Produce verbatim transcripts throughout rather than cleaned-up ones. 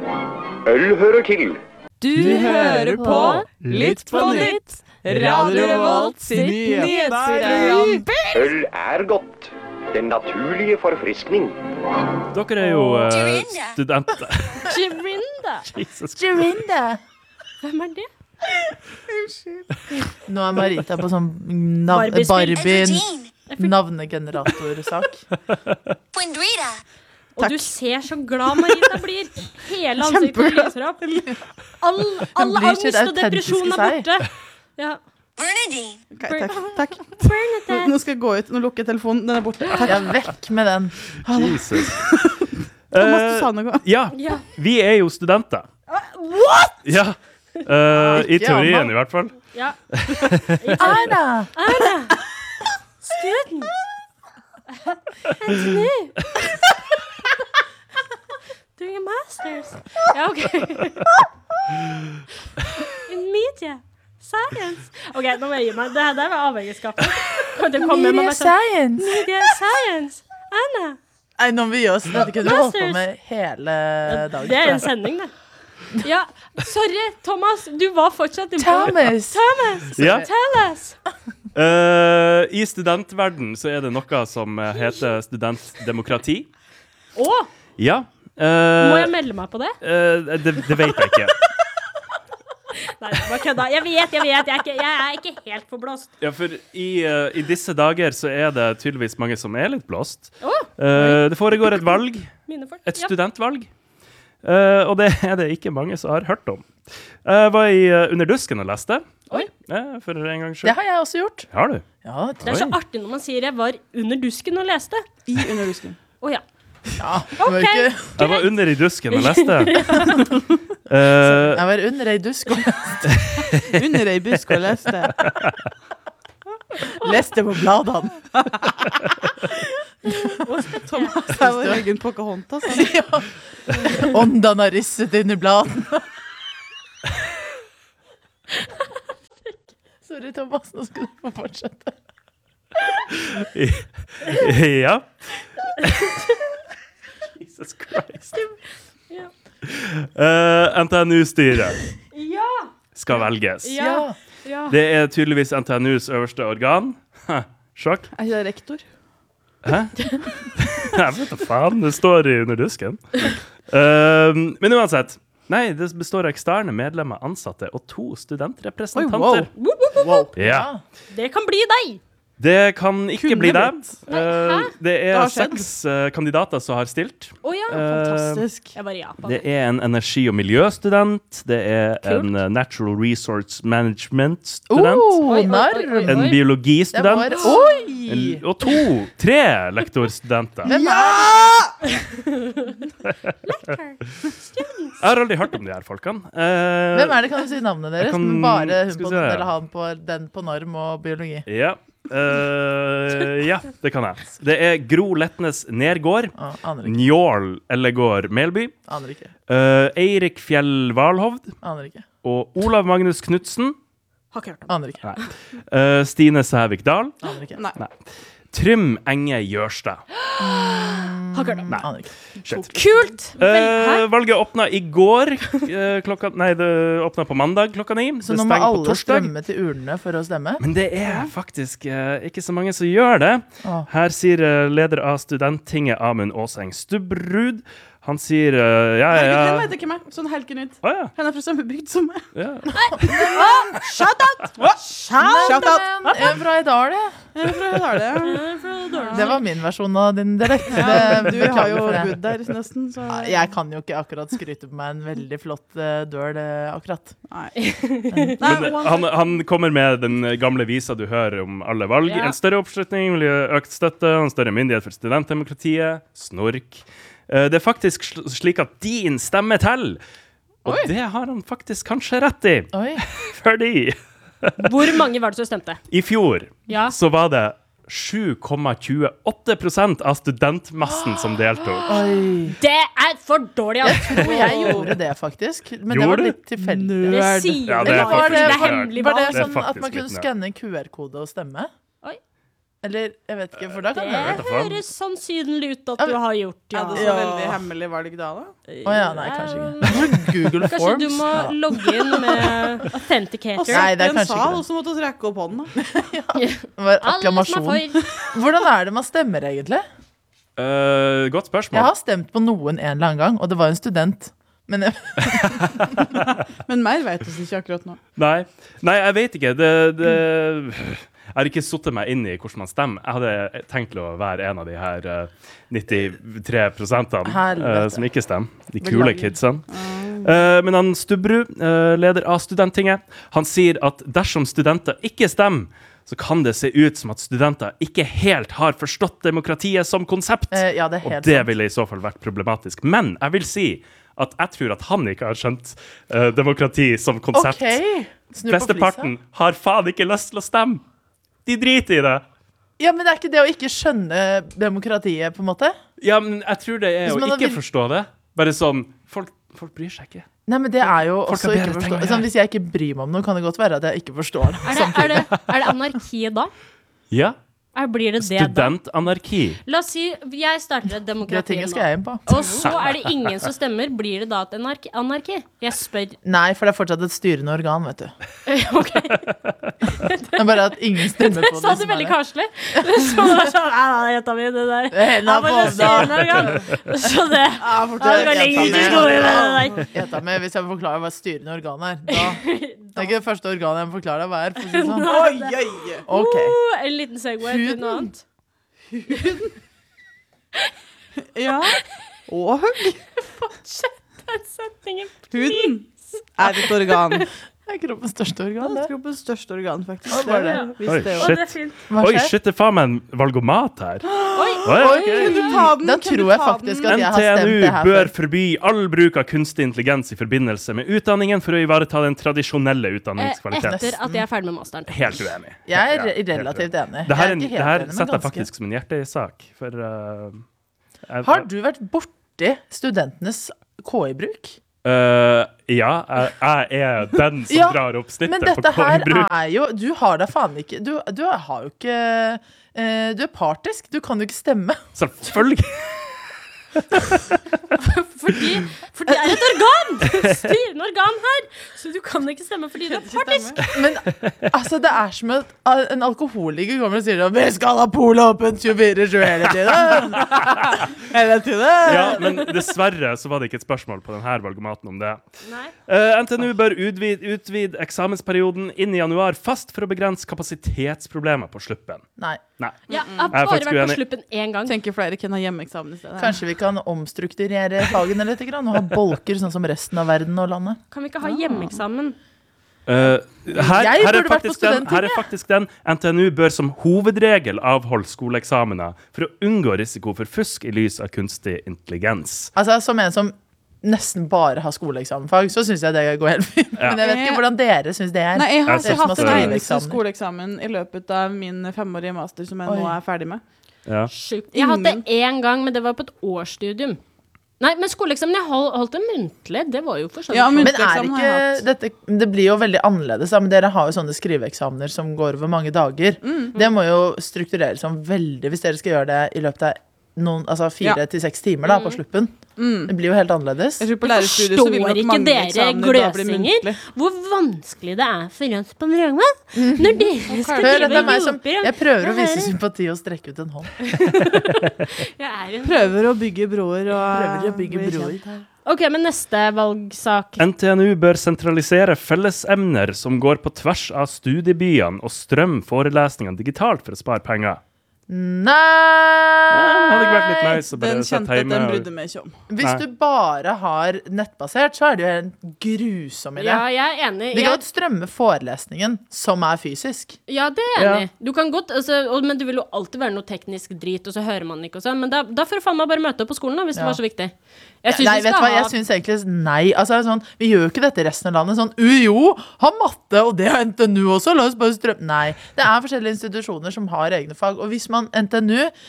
Øl hører til. Du hører på Litt på nytt, Radio Revolt sin nyhetsprogram. Øl er godt. Den naturlige forfriskning. Dere er jo uh, studenter. Jirinda. Jesus. Jirinda. Hvem er det? Nå er Marita på sånn nav- Barbie-spill. Barbie navnegeneratorsak. Og du ser så glad Marita blir. Hele ansiktet lyser opp. All, all blir angst sitt og depresjon er autentiske borte. Ja. Bernadine. Okay, takk, takk. Bernadette. Nå skal jeg gå ut, nå lukker jeg telefonen, den er borte. Takk. Ja, vekk med den. Jesus. Thomas, du sa noe. Ja, Ja. vi er jo studenter. What? Ja, uh, i teorien i hvert fall. Ja. Anna! Anna. Student. Anthony. Doing a master's. Ja, ok. In media. Science. Ok, nå må jeg gi meg. Det her der var avhengighetsskapet. Kan du komme med Media meg sånn? science. Media science. Anna. Nei, nå må vi gi oss. Dette kunne vi holdt på med hele dagen. Det er en sending, det. Ja, sorry, Thomas. Du var fortsatt i Thomas. Thomas. Ja. Tell us. Uh, I studentverden så er det noe som uh, heter studentdemokrati. Å, Ja. må Uh, jeg melde meg på det? uh, det, det vet jeg ikke. Nei, bare kødda. Jeg vet, jeg vet. Jeg er ikke, jeg er ikke helt forblåst. Ja, for i, uh, i disse dager så er det tydeligvis mange som er litt blåst. Å, Uh, det foregår et valg, mine folk. et Ja. studentvalg. Uh, og det er det ikke mange som har hørt om. Jeg var i uh, Under dusken og leste. Oi. Ja, for en gang Det skyld. har jeg også gjort. Har du? Ja, Det er så artig når man sier jeg var under dusken og leste. I underhusken. Å ja. ja. Det var Ok. ikke, Jeg var under i dusken og leste. Uh, jeg var under ei dusk og Under ei busk og leste. leste på bladene. Thomas, jeg var egen Pocahontas. han. Ja. Åndene har risset inn i bladene. Sorry, Thomas. Nå skal du få fortsette. ja. Jesus Christ. Ja. Uh, N T N U-styret Ja. skal velges. Ja. Ja. Det er tydeligvis N T N U's øverste organ. Hæ, sjokk. Er ikke det rektor? Hæ? Jeg vet da faen, det står i Under dusken. Uh, men uansett. Nei, det består av eksterne medlemmer, ansatte og to studentrepresentanter. Oi, wow. Wow. Ja. Det kan bli deg. Det kan ikke Kunne bli det. blitt. Uh, det Det er har skjedd. seks uh, kandidater som har stilt. Å ja. Uh, Fantastisk. Jeg var i Japan. Det er en energi- og miljøstudent. Det er Kult. en uh, natural resource management-student. Oh, Oi, oi, oi, narr. oi. En Det biologistudent. var Oi! En, og to, tre lektorstudenter. Hvem er Jeg har aldri hørt om de her folkene. Uh, Hvem er det? Kan du si navnet deres? Jeg kan- Men bare hun skal vi på, se. eller han på den på norm og biologi. Ja. Uh, ja, det kan jeg. Det er Gro Letnes Nergård, Ah, aner ikke. Njål Ellegård Melby, Aner ikke. uh, Eirik Fjell Valhovd Aner ikke. og Olav Magnus Knudsen. Har ikke hørt om. Aner ikke. Uh, Stine Sævik Dahl. Aner ikke. Nei. Trym Enge Gjørstad. Har ikke hørt om. Aner ikke. Shit. Kult. Vel, hæ? Uh, valget åpna i går. Uh, klokka, nei, det åpna på mandag klokka ni. Så Det nå må stenger på alle torsdag. strømme til urnene for å stemme? Men det er faktisk uh, ikke så mange som gjør det. Åh. Her sier uh, leder av Studenttinget, Amund Åseng Stubrud. Han sier uh, ja, ja, Herregud, ja. Hen vet ikke meg. Sånn helt nytt. Å, ja. Hen er fra samme bygd som meg. ja. Shout out! Shout out! Men jeg er fra Idal, jeg. Jeg er fra Hedale. Det var min versjon av din dialekt. Ja, Det- du har beklager jo for det. bodd der nesten, så Ja, Jeg kan jo ikke akkurat skryte på meg en veldig flott uh, døl, eh, akkurat. Nei. Men, Nei, han, han kommer med den gamle visa du hører om alle valg. Ja. En større oppslutning vil gi økt støtte, en større myndighet for studentdemokratiet. Snork. Eh, Det er faktisk sl- slik at din stemme til. Og Oi. det har han faktisk kanskje rett i. Oi. Fordi Hvor mange var det som stemte? i fjor Ja. så var det sju komma tjueåtte prosent av studentmassen som deltok. Oi. Det er for dårlig. Jeg Altså. tror jeg gjorde det, faktisk. Men det Gjorde var du? litt tilfeldig. Det Nerd. sier Ja, du det er bare Var fordi det, det er faktisk hemmelig var det valg. Det er sånn at faktisk man kunne litt nerd. skanne Q R-kode og stemme? Oi. Eller, jeg vet ikke, for da kan det vet Det da faen. høres sannsynlig ut at du har gjort, Ja, ja. det så veldig hemmelig var det ikke da, da? Åja, nei, kanskje ikke Google Kanskje Forms du må ja. logge inn med Og Authenticator. Nei, det er satt i en kanskje ikke sal, det. og så måtte vi rekke opp hånden. Da. Det var Alle som akklamasjon er for. Hvordan er det man stemmer egentlig? Eh, godt spørsmål. Jeg har stemt på noen en eller annen gang, og det var en student. Men jeg, Men mer vet vi ikke akkurat nå. Nei. Nei, jeg vet ikke. Det, det Jeg har ikke suttet meg inn i hvordan man stemmer. Jeg hadde tenkt til å være en av de her uh, nittitre prosentene Helvete. uh, som ikke stemmer. De kule kidsene. Uh, men han Stubberud, uh, leder av Studenttinget, han sier at dersom studenter ikke stemmer, så kan det se ut som at studenter ikke helt har forstått demokratiet som konsept. eh, ja, det er Og helt det sant. ville i så fall vært problematisk. Men jeg vil si at jeg tror at han ikke har skjønt uh, demokrati som konsept. Ok, snu på Flesteparten har faen ikke lyst til å stemme. De driter i det. flisa. Ja, men det er ikke det å ikke skjønne demokratiet, på en måte? Ja, men jeg tror det er Hvis å man ikke hadde- forstå det. Bare sånn, folk, folk bryr seg ikke. Nei, men det er jo Folk også har ikke bedre ting å forstå. gjøre. Sånn, hvis jeg ikke bryr meg om noe, kan det godt være at jeg ikke forstår det. Er det, er, det, er det anarki da? Ja, Er, blir det det da? studentanarki. La oss si jeg starter et Det demokrati tinget nå. skal jeg inn på. Og så er det ingen som stemmer. Blir det da et anarki? anarki? Jeg spør. Nei, for det er fortsatt et styrende organ, vet du. Ok, Det er bare at ingen stemmer på det. sa du som er veldig det. karslig. Så det var sånn, ja, da gjetta vi det der. Det er hele Ja, bare bånda. se når gang. Så det Ja, Ja, det går lenge ut i skolen med det der. Gjetta med, hvis jeg må forklare hva et styrende organ er. Da, det er ikke det første organet jeg må forklare deg hva er. For å si det sånn. Oi, oi. Ok. Uh, en liten segway til Huden. noe annet. Ja. Og hugg. Den setningen. Huden er et organ. Det er kroppens største Ja, organ, det det. er kroppens største organ, faktisk. Hva var det? visste Oi, jeg jo. Å, shit. det er fint. Hva Oi, skjer? shit, det er faen meg en valgomat her. Oi, Oi, ok. Kan du ta den? Da Kan du tror jeg ta faktisk den? at jeg har stemt NTNU det her bør før. forby all bruk av kunstig intelligens i forbindelse med utdanningen for å ivareta den tradisjonelle eh, utdanningskvaliteten. etter at jeg er ferdig med masteren. Helt uenig. Jeg er Ja, re- helt relativt enig. Det her, Jeg er en, ikke det helt her enig, men setter jeg ganske. faktisk som en hjertesak, for uh, jeg, Har du vært borti studentenes K I-bruk? Uh, ja, jeg, jeg er den som Ja, drar opp Men snittet på dette her K I-bruk. er jo Du har da faen ikke Du, du har jo ikke eh, Du er partisk. Du kan jo ikke stemme. Selvfølgelig. Fordi, for det er et organ! Styrende organ her! Så du kan ikke stemme fordi du er partisk. Men altså, det er som at al- en alkoholiker kommer og sier at vi skal ha polet åpent tjuefire sju hele tiden. Hele tiden. Ja, men dessverre så var det ikke et spørsmål på denne valgomaten om det. Nei. Uh, N T N U bør utvide, utvide eksamensperioden inn i januar fast for å begrense kapasitetsproblemer på sluppen. Nei. Nei. Jeg har Jeg er bare faktisk vært på uenig. sluppen én gang. Tenker flere kan ha hjemmeeksamen i stedet. Kanskje vi kan omstrukturere fagene litt grann, og ha bolker sånn som resten av verden og landet. Kan vi ikke ha hjemmeeksamen? Uh, her, Jeg her, er burde vært på faktisk den, her er studenttinget. faktisk den N T N U bør som hovedregel avholde skoleeksamener for å unngå risiko for fusk i lys av kunstig intelligens. Altså, som en som nesten bare har skoleeksamenfag, så syns jeg det går helt fint. Ja. Men jeg vet ikke hvordan dere syns det er. Nei, jeg har Jeg ikke synes hatt en det- eneste skoleeksamen i løpet av min femårige master som jeg Oi. nå er ferdig med. Ja. Sjukt. Jeg har hatt det én gang, men det var på et årsstudium. Nei, men skoleeksamen, jeg hold, holdt det muntlig. Det var jo for så vidt. Ja, men- Men er Muntligeksamen har jeg ikke dette, det blir jo veldig annerledes, da, men dere har jo sånne skriveeksamener som går over mange dager. Det må jo struktureres om veldig hvis dere skal gjøre det i løpet av noen, altså fire Ja. til seks timer da, på sluppen. Det blir jo helt annerledes. Jeg tror på lærerstudiet så vil Forstår nok ikke mange dere eksamener da bli gløsinger muntlig. hvor vanskelig det er for oss på programmet når dere skal Hør, drive dette er og meg som, rope. jeg prøver å Det vise her- sympati og strekke ut en hånd. Jeg er en... Prøver å bygge broer og Prøver å bygge bli broer. kjent. Ok, men neste valgsak. N T N U bør sentralisere fellesemner som går på tvers av studiebyene og strømme forelesningene digitalt for å spare penger. Nei! Det hadde ikke vært litt nice å bare Den sette kjente, hjemme den og- brydde meg ikke om. Hvis Nei. du bare har nettbasert, så er det jo en grusom idé. Ja, jeg er enig. Vi kan Jeg, godt strømme forelesningen, som er fysisk. ja, det er jeg enig. Du kan godt, altså, og, men det vil jo alltid være noe teknisk drit, og så hører man ikke og sånn. Men da, da får du faen meg bare møte opp på skolen, da, hvis det Ja. var så viktig. Jeg synes Nei, vi vet du skal hva, jeg ha syns egentlig nei. Altså, sånn, vi gjør jo ikke dette i resten av landet. Sånn, U I O har matte, og det har N T N U også. La oss bare strømme. Nei. Det er forskjellige institusjoner som har egne fag. Og hvis man N T N U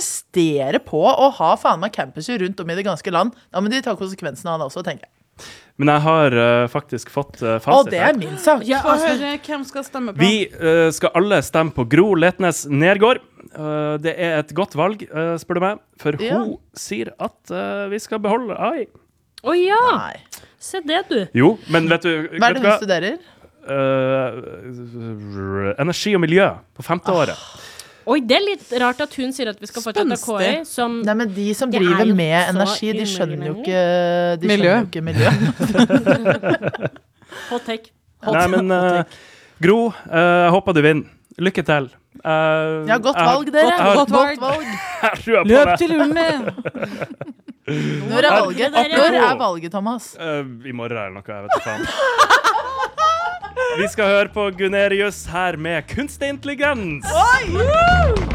insisterer på å ha faen meg campuser rundt om i det ganske land, da må de ta konsekvensen av det også, tenker jeg. Men jeg har uh, faktisk fått uh, Å, fasit. det er min sak. Ja, Få altså, høre hvem skal stemme på. Vi uh, skal alle stemme på Gro Letnes Nergård. Uh, det er et godt valg, uh, spør du meg. For Ja. hun sier at uh, vi skal beholde A I. Å ja, Nei. se det du. Jo, men vet du, Hva er vet det du hun studerer? Uh, energi og miljø på femte året. Oi, det er litt rart at hun sier at vi skal fortsette K I, Spenstig. som Nei, men de som Det er driver jo med så energi, de skjønner jo innmari ikke De Miljø. skjønner jo ikke miljø. hot take. Nei, men uh, Gro, uh, jeg håper du vinner. Lykke til. Uh, Ja, godt jeg- valg, dere. jeg har- Godt valg. valg. jeg har trua på Løp det. til urne! Når er valget? Apropos- Når er valget, Thomas? Uh, I morgen eller noe, jeg vet ikke faen. Vi skal høre på Gunerius her med kunstig intelligens.